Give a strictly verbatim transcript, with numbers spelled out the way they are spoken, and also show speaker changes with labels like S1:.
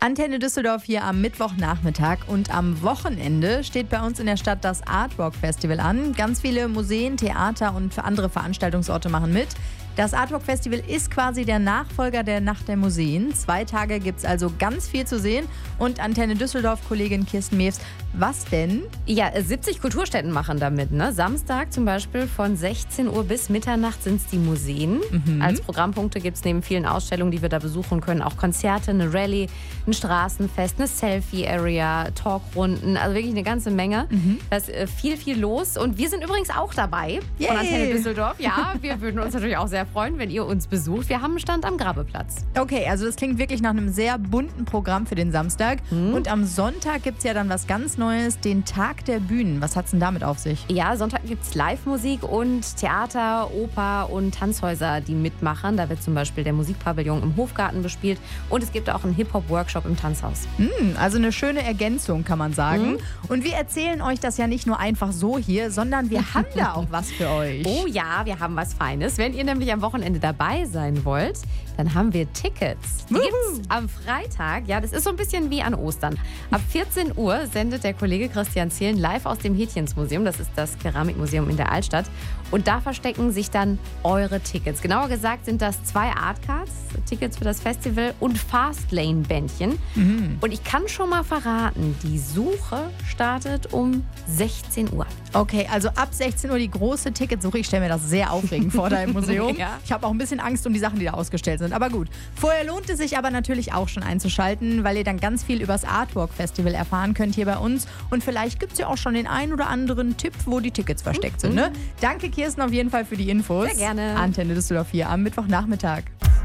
S1: Antenne Düsseldorf hier am Mittwochnachmittag und am Wochenende steht bei uns in der Stadt das Artwalk Festival an. Ganz viele Museen, Theater und andere Veranstaltungsorte machen mit. Das Artwalk Festival ist quasi der Nachfolger der Nacht der Museen. Zwei Tage gibt es also ganz viel zu sehen. Und Antenne Düsseldorf-Kollegin Kirsten Mewes, was denn?
S2: Ja, siebzig Kulturstätten machen damit. Ne? Samstag zum Beispiel von sechzehn Uhr bis Mitternacht sind es die Museen. Mhm. Als Programmpunkte gibt es neben vielen Ausstellungen, die wir da besuchen können, auch Konzerte, eine Rallye, ein Straßenfest, eine Selfie-Area, Talkrunden, also wirklich eine ganze Menge. Mhm. Da ist äh, viel, viel los. Und wir sind übrigens auch dabei
S1: Yay.
S2: von Antenne Düsseldorf. Ja, wir würden uns natürlich auch sehr freuen, wenn ihr uns besucht. Wir haben einen Stand am Grabeplatz.
S1: Okay, also das klingt wirklich nach einem sehr bunten Programm für den Samstag. Mhm. Und am Sonntag gibt es ja dann was ganz Neues, den Tag der Bühnen. Was hat es denn damit auf sich?
S2: Ja, Sonntag gibt es Live-Musik und Theater, Oper und Tanzhäuser, die mitmachen. Da wird zum Beispiel der Musikpavillon im Hofgarten bespielt und es gibt auch einen Hip-Hop-Workshop im Tanzhaus.
S1: Mhm, also eine schöne Ergänzung, kann man sagen. Mhm. Und wir erzählen euch das ja nicht nur einfach so hier, sondern wir haben da auch was für euch.
S2: Oh ja, wir haben was Feines. Wenn ihr nämlich am Wochenende dabei sein wollt, dann haben wir Tickets. Die gibt's am Freitag. Ja, das ist so ein bisschen wie an Ostern. Ab vierzehn Uhr sendet der Kollege Christian Zehlen live aus dem Hätchensmuseum. Das ist das Keramikmuseum in der Altstadt. Und da verstecken sich dann eure Tickets. Genauer gesagt sind das zwei Artcards, Tickets für das Festival und Fastlane-Bändchen. Mhm. Und ich kann schon mal verraten, die Suche startet um sechzehn Uhr.
S1: Okay, also ab sechzehn Uhr die große Ticketsuche. Ich stelle mir das sehr aufregend vor da im Museum. Ja. Ich habe auch ein bisschen Angst um die Sachen, die da ausgestellt sind. Aber gut. Vorher lohnt es sich aber natürlich auch schon einzuschalten, weil ihr dann ganz viel über das Artwalk Festival erfahren könnt hier bei uns. Und vielleicht gibt es ja auch schon den einen oder anderen Tipp, wo die Tickets versteckt sind. Ne? Danke, Kirsten, auf jeden Fall für die Infos.
S2: Sehr gerne.
S1: Antenne Düsseldorf hier am Mittwochnachmittag.